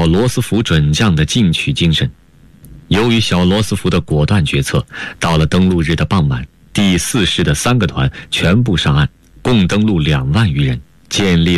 小罗斯福准将的进取精神。由于小罗斯福的果断决策，到了登陆日的傍晚，第4师的3个团全部上岸，共登陆2万余人，建立